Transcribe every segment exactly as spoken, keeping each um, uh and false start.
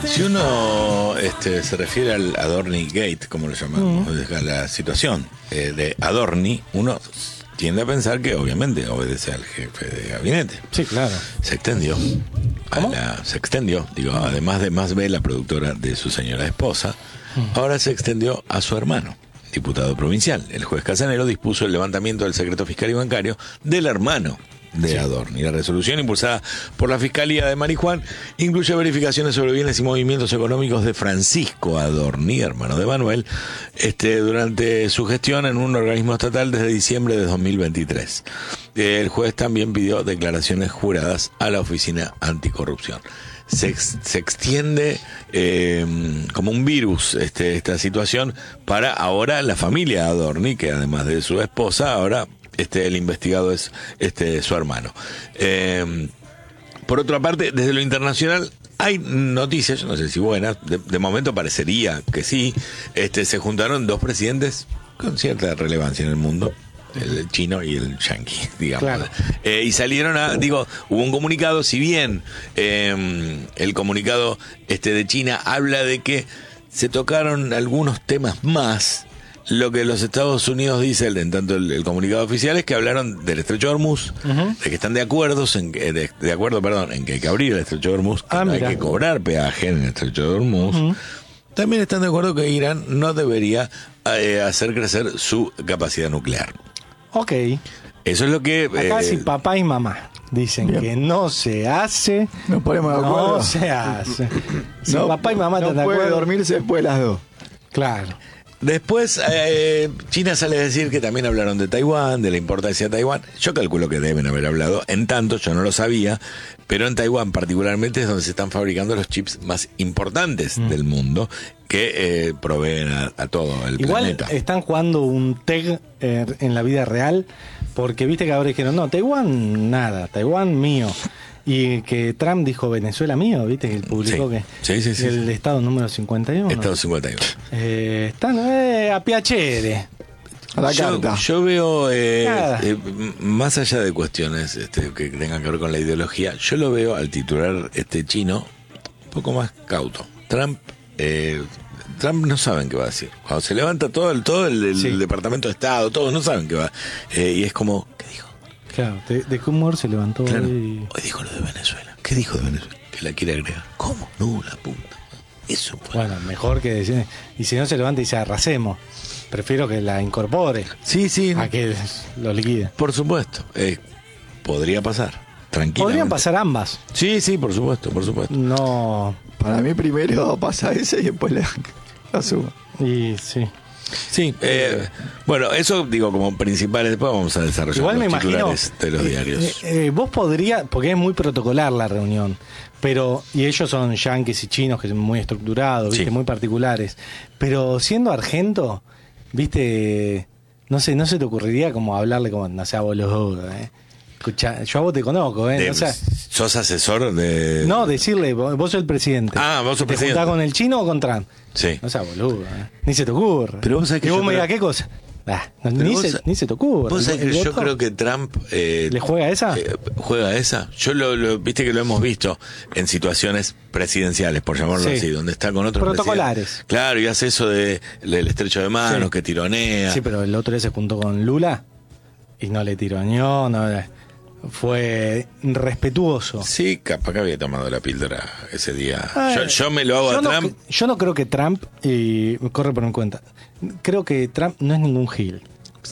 Si uno este, se refiere al Adorni Gate, como lo llamamos, mm. a la situación eh, de Adorni, uno tiende a pensar que obviamente obedece al jefe de gabinete. Sí, claro. Se extendió. A la, se extendió, digo, además de Más B, la productora de su señora esposa, mm. ahora se extendió a su hermano, diputado provincial. El juez Casanero dispuso el levantamiento del secreto fiscal y bancario del hermano de sí. Adorni. La resolución impulsada por la Fiscalía de Marijuán incluye verificaciones sobre bienes y movimientos económicos de Francisco Adorni, hermano de Manuel, este, durante su gestión en un organismo estatal desde diciembre de dos mil veintitrés. El juez también pidió declaraciones juradas a la Oficina Anticorrupción. Se, ex, se extiende eh, como un virus este, esta situación para ahora la familia Adorni, que además de su esposa, ahora este, el investigado es este, su hermano. Eh, por otra parte, desde lo internacional hay noticias, yo no sé si buenas, de, de momento parecería que sí, este, se juntaron dos presidentes con cierta relevancia en el mundo, el chino y el yanqui, digamos. Claro. Eh, y salieron a, digo, hubo un comunicado, si bien eh, el comunicado este de China habla de que se tocaron algunos temas más, lo que los Estados Unidos dice, en tanto el, el comunicado oficial, es que hablaron del Estrecho de Hormuz, uh-huh. de que están de acuerdo, en, de, de acuerdo, perdón, en que hay que abrir el Estrecho de Hormuz, que ah, no hay que cobrar peaje en el Estrecho de Hormuz. Uh-huh. También están de acuerdo que Irán no debería eh, hacer crecer su capacidad nuclear. Ok. Eso es lo que... Acá eh, si papá y mamá dicen bien. Que no se hace, nos ponemos de acuerdo. No se hace. Si no, papá y mamá no están de puede acuerdo, dormirse después de las dos. Claro. Después, eh, China sale a decir que también hablaron de Taiwán, de la importancia de Taiwán. Yo calculo que deben haber hablado. En tanto, yo no lo sabía, pero en Taiwán particularmente es donde se están fabricando los chips más importantes mm. del mundo, que eh, proveen a, a todo el Igual planeta. Igual están jugando un tag eh, en la vida real, porque viste que ahora dijeron, no, Taiwán nada, Taiwán mío. Y que Trump dijo Venezuela mío, viste que él publicó sí. que sí, sí, sí, el sí. estado número cincuenta y uno. Estado cincuenta y uno. Eh, están eh, a piacere. A la yo, carta. yo veo, eh, eh, más allá de cuestiones este, que tengan que ver con la ideología, yo lo veo al titular este chino un poco más cauto. Trump, eh, Trump no saben qué va a decir. Cuando se levanta todo el, todo el, el, sí. el Departamento de Estado, todos no saben qué va. Eh, y es como, ¿qué dijo? Claro, ¿de, de qué humor se levantó claro. hoy? Hoy dijo lo de Venezuela. ¿Qué dijo de Venezuela? Que la quiere agregar. ¿Cómo? No, la puta. Eso pues. Bueno, mejor que decir. Y si no se levanta y dice arrasemos. Prefiero que la incorpore. Sí, sí. A que lo liquide. Por supuesto. Eh, podría pasar. Tranquilamente. Podrían pasar ambas. Sí, sí, por supuesto, por supuesto. No. Para mí primero pasa ese y después la, la subo. Y sí. Sí, eh, bueno, eso digo como principales, después vamos a desarrollar igual los me titulares imagino, de los eh, diarios. Eh, eh, vos podrías, porque es muy protocolar la reunión, pero y ellos son yanquis y chinos que son muy estructurados, viste, sí. muy particulares, pero siendo argento, viste, no sé, no se te ocurriría como hablarle como, no sea boludo, eh. Escucha, yo a vos te conozco, ¿eh? De, o sea, ¿sos asesor de...? No, decirle, vos, vos sos el presidente. Ah, vos sos ¿Te presidente. juntás con el chino o con Trump? Sí. No sea boludo, ¿eh? Ni se te ocurre. Pero vos sabés que y vos yo me creo... digas, ¿qué cosa? Ah, no, ni, vos, se, ni se te ocurre. Vos sabés que yo creo que Trump... Eh, ¿Le juega esa? Eh, ¿Juega esa? Yo lo, lo... Viste que lo hemos visto en situaciones presidenciales, por llamarlo sí. así, donde está con otros protocolares. Claro, y hace eso de, del estrecho de manos, sí. que tironea. Sí, pero el otro día se juntó con Lula y no le tironeó, no... Fue respetuoso. Sí, capaz que había tomado la píldora ese día. Ay, yo, yo me lo hago a no, Trump. Yo no creo que Trump, y corre por mi cuenta, creo que Trump no es ningún gil.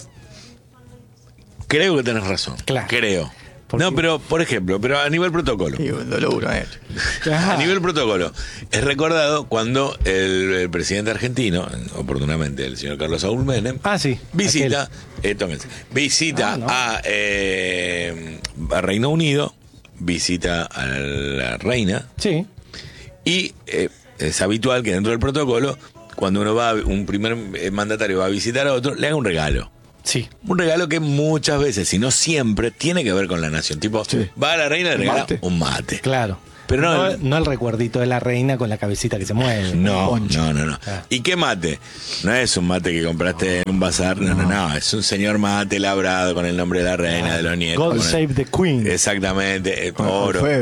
Creo que tenés razón. Claro. Creo. No, pero, por ejemplo, pero a nivel protocolo. Sí, lo logro, eh. A nivel protocolo. Es recordado cuando el, el presidente argentino, oportunamente el señor Carlos Saúl Menem, ah, sí, visita, eh, tómense, visita ah, no. a, eh, a Reino Unido, visita a la reina. Sí. Y eh, es habitual que dentro del protocolo, cuando uno va, un primer mandatario va a visitar a otro, le haga un regalo. Sí. Un regalo que muchas veces, si no siempre, tiene que ver con la nación. Tipo, sí. va a la reina y le regala mate. un mate. Claro. Pero no, no, el, no el recuerdito de la reina con la cabecita que se mueve. No, no, no, no. Ah. ¿Y qué mate? No es un mate que compraste en un bazar, no, no, no. no. Es un señor mate labrado con el nombre de la reina, ah. de los nietos. God Save el... the Queen. Exactamente. Con oro. Febre.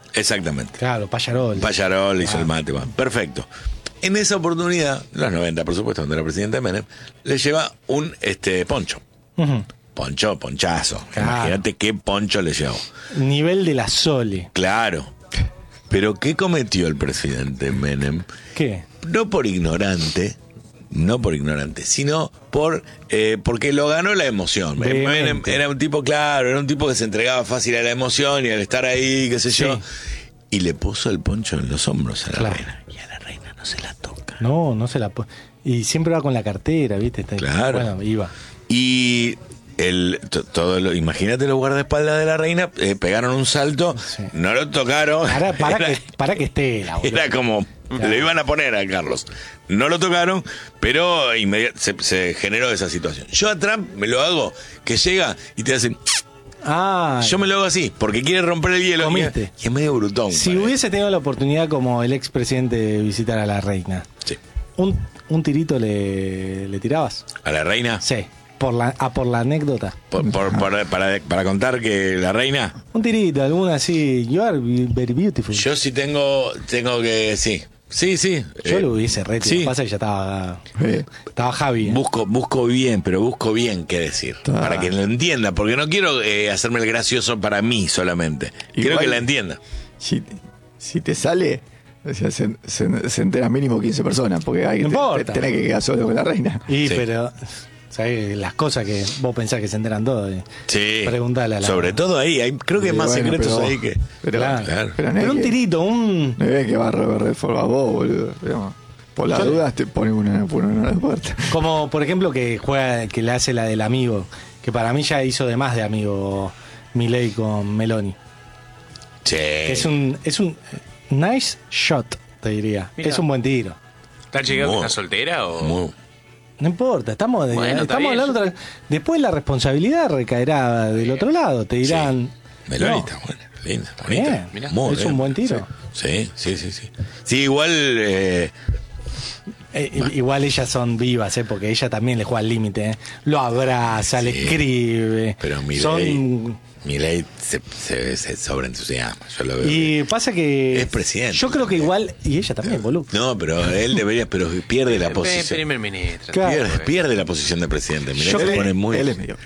Exactamente. Claro, Payarol. Payarol hizo Ah. el mate. Bueno, perfecto. En esa oportunidad, los noventa, por supuesto, donde era presidente Menem, le lleva un este poncho. Ujú. Poncho, ponchazo. Claro. Imagínate qué poncho le llevó. Nivel de la Sole. Claro. Pero ¿qué cometió el presidente Menem? ¿Qué? No por ignorante, no por ignorante, sino por eh, porque lo ganó la emoción. Vehemente. Menem era un tipo, claro, era un tipo que se entregaba fácil a la emoción y al estar ahí, qué sé Sí. yo. Y le puso el poncho en los hombros a la Claro. reina. Y a la reina no se la toca. No, no se la po- Y siempre va con la cartera, ¿viste? Está- Claro. Bueno, iba. Y el, to- todo lo, imagínate los guardaespaldas de la reina, eh, pegaron un salto, Sí. no lo tocaron. Para, para, Era- que, para que esté la boludo. Era como, Claro. le iban a poner a Carlos. No lo tocaron, pero inmedi- se, se generó esa situación. Yo a Trump me lo hago, que llega y te hacen... Ah, Yo me lo hago así, porque quiere romper el hielo. Comiste. Y es medio brutón. si parece. hubiese tenido la oportunidad como el expresidente de visitar a la reina, Sí. ¿un, un tirito le, le tirabas? A la reina, Sí, por la, a por la anécdota. por- por- por- para, para contar que la reina... Un tirito, alguna así. You are very beautiful. Yo, Yo sí tengo, tengo que... Sí, sí, sí. eh, lo hubiese retirado. sí. Pasa que ya estaba. Sí. Estaba Javi. ¿eh? Busco, busco bien, pero busco bien qué decir. Ah. Para que lo entienda, porque no quiero eh, hacerme el gracioso para mí solamente. Quiero Igual- que la entienda. Si, si te sale, o sea, se, se, se enteran mínimo quince personas, porque hay No te- importa. te- tenés que quedar solo con la reina. Y Sí. pero. ¿Sabes? Las cosas que vos pensás que se enteran todos. eh. Sí. Preguntale a la. Sobre todo ahí, hay, creo que hay Sí, más bueno, secretos pero- ahí que... Pero, Claro. Claro. pero no hay Pero un que- tirito, un. No es que va a Robert Redford a vos, boludo. Digamos, por las Yo- dudas te pone una, pone una a la puerta. Como por ejemplo que juega, que le hace la del amigo. Que para mí ya hizo de más de amigo Milei con Meloni. Sí. Es un. Es un nice shot, te diría. Mirá. Es un buen tiro. ¿Está llegando Muy- una soltera o...? Muy- No importa, estamos, de- Bueno, está estamos bien. hablando otra- después la responsabilidad recaerá del otro lado, te dirán. Meloni no, está buena, linda, bien, bonita. mirá. Muy es bien. un buen tiro. Sí, sí, sí, sí. Sí, igual... eh, Eh, Igual ellas son vivas, ¿eh? Porque ella también le juega al límite, ¿eh? Lo abraza, le Sí. escribe. pero Milei, son Milei se, se, se sobreentusiasma, yo lo veo. Y pasa que. Es presidente. Yo creo que igual. Y ella también, boludo. No, pero él debería, pero pierde la Pe- posición. Primer ministro. Claro. Pierde, pierde la posición de presidente. Milei Yo se creo- pone muy... Él es medio.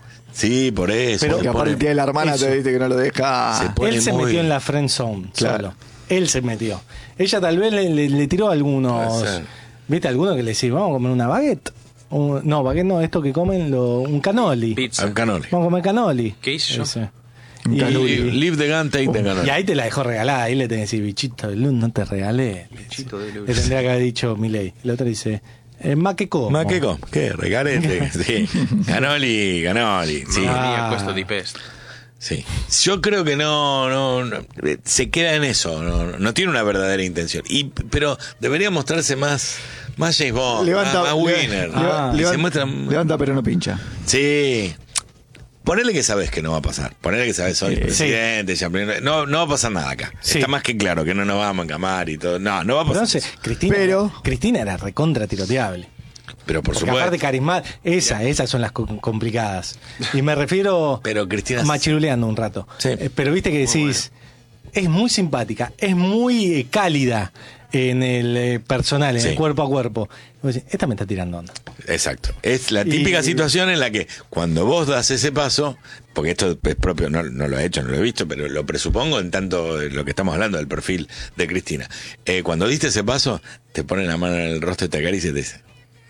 Sí, por eso. Pero- Porque se aparte pone- tiene la hermana, eso. te viste que no lo deja. Se pone Él se muy- metió en la friend zone Claro. solo. Él se metió. Ella tal vez le, le- le tiró algunos. Puede ser. ¿Viste? Algunos que le decís, vamos a comer una baguette. Un- no, baguette no, esto que comen, lo, un canoli. Pizza. Al canole. Vamos a comer canoli. ¿Qué hice yo? Ese. Un Y- canoli. Leave, leave the gun, take the canole. Y ahí te la dejó regalada. Ahí le tenés que decir, bichito de luz, no te regalé. Bichito de luz. Le tendría que haber dicho Milei. El otro dice, eh, más que como. ¿Más qué com? ¿Qué? Regalete. Sí. Canoli, canoli. Sí. Ah. Venía puesto di pest. Sí. Yo creo que no, no, no, eh, se queda en eso, no, no tiene una verdadera intención. Y, pero debería mostrarse más, más James Bond, Levanta, más, más le- winner. le- Ah. Y levanta, se muestra, levanta pero no pincha. sí. Ponele que sabes que no va a pasar. Ponele que sabes soy Sí. presidente, ya primero- no, no va a pasar nada acá. Sí. Está más que claro que no nos vamos a encamar y todo. No, no va a Pero pasar. no sé, eso. Cristina, Pero- Cristina era recontra tiroteable. Pero por Porque supuesto. aparte carisma, esa, esas son las co- complicadas. Y me refiero Pero Cristina- machiruleando un rato. Sí. Eh, pero viste que decís, es muy simpática, es muy eh, cálida en el eh, personal, en Sí. el cuerpo a cuerpo. Y vos decís, esta me está tirando onda. Exacto. Es la típica Y- situación en la que cuando vos das ese paso, porque esto es propio, no, no lo he hecho, no lo he visto, pero lo presupongo en tanto de lo que estamos hablando del perfil de Cristina. Eh, cuando diste ese paso, te ponen la mano en el rostro y te acaricia y te dice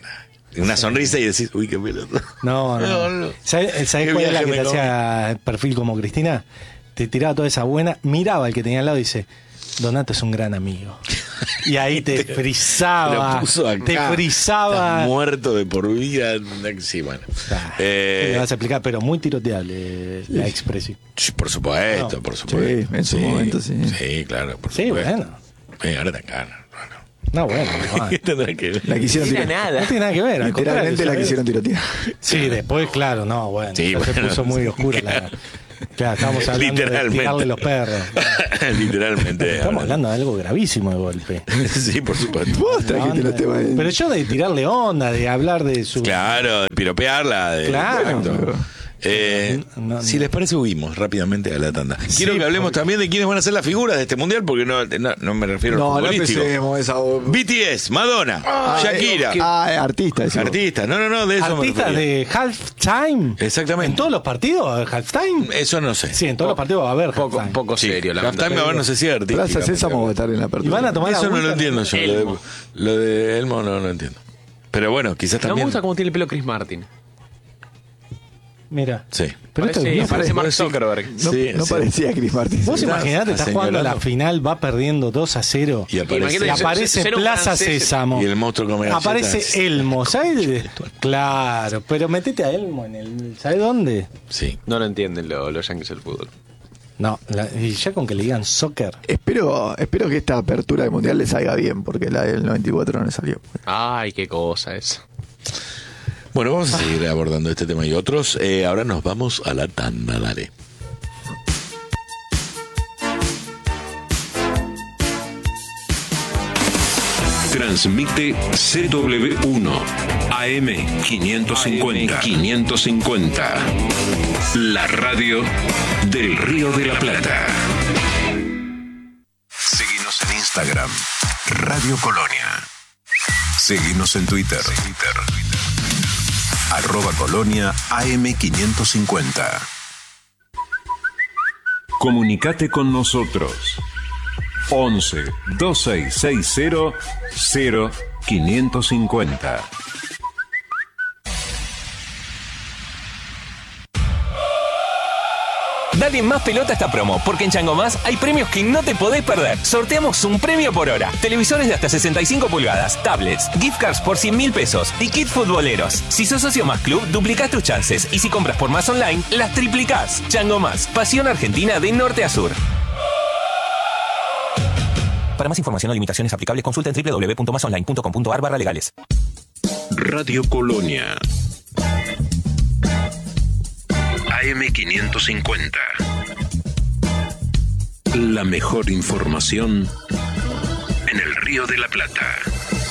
una sonrisa y decís, uy, qué pelotudo. No, no. No, no. ¿Sabes, ¿sabés Qué cuál es la viaje que te me comí. hacía perfil como Cristina? Te tiraba toda esa buena, miraba al que tenía al lado y dice, Donato es un gran amigo. Y ahí te frisaba. Lo puso acá. Te frisaba. Estás muerto de por vida. Sí, bueno. Ah, Eh, ¿qué le vas a explicar? Pero muy tiroteable la expresión. sí, por supuesto, No. por supuesto. Sí, en su momento, sí. Sí, claro, por Sí, supuesto. bueno. Sí, ahora te ganas. No, bueno. no, ¿Qué tendrá que ver? La quisieron No era tirar. nada. no tiene nada que ver. al Literalmente contrario, la ¿sabes? quisieron tirotear. Sí, después, claro, no, bueno. Sí, ya se bueno, puso muy oscura la. Claro, estamos hablando de Literalmente. tirarle los perros. Literalmente. Estamos hablando de algo gravísimo de golpe. Sí, por supuesto. Vos La trajiste onda- los temas de- Pero yo de tirarle onda, de hablar de su. Claro, de piropearla. De, Claro. exacto. Pero- Eh, No, no, si no. les parece, huimos rápidamente a la tanda. Quiero que hablemos porque- también de quiénes van a ser las figuras de este mundial, porque no, no, no me refiero No, al no futbolístico. empecemos esa. B T S, Madonna, Shakira, Ah, artista. decimos. artistas. No, no, no, de eso me Artistas refería. de halftime. Exactamente. ¿En todos los partidos halftime? Eso no sé. Sí, en todos los partidos va a haber Poco, halftime. poco Sí, serio, la Halftime, verdad. a ver, no sé si es artística. Plaza Sésamo va a estar en la apertura. Y van a tomar Eso no agüita, lo entiendo yo. Lo de, Elmo. lo de Elmo no lo entiendo. Pero bueno, quizás No me también. gusta cómo tiene el pelo Chris Martin. Mira. Sí. Pero esto Parece, no parece Mark parece- Zuckerberg. No, Sí, no sí. parecía Chris Martin. Vos Estás imaginate, estás jugando la aseñorando. final, va perdiendo dos a cero. Y aparece, Imagínate Y que aparece ser un Plaza francés. Sésamo. y el monstruo come galletas. Aparece Elmo, ¿sabes? Claro, pero metete a Elmo en el. ¿Sabes dónde? Sí. No lo entienden lo- los yankees del fútbol. No, la- y ya con que le digan soccer. Espero, espero que esta apertura del mundial le salga bien, porque la del noventa y cuatro no le salió. Ay, qué cosa es. Bueno, vamos a seguir abordando este tema y otros. Eh, ahora nos vamos a la tanda, dale. Transmite C W uno A M quinientos cincuenta. quinientos cincuenta. La radio del Río de la Plata. Seguinos en Instagram, Radio Colonia. Seguinos en Twitter, arroba Colonia A M quinientos cincuenta. Comunicate con nosotros. once dos seis seis cero cero quinientos cincuenta. Dale más pelota a esta promo, porque en Chango Más hay premios que no te podés perder. Sorteamos un premio por hora. Televisores de hasta sesenta y cinco pulgadas, tablets, gift cards por cien mil pesos y kit futboleros. Si sos socio Más Club, duplicás tus chances. Y si compras por Más Online, las triplicás. Chango Más, pasión argentina de norte a sur. Para más información o limitaciones aplicables, consulta en doble u doble u doble u punto más online punto com punto a r barra legales. Radio Colonia A M quinientos cincuenta. La mejor información en el Río de la Plata.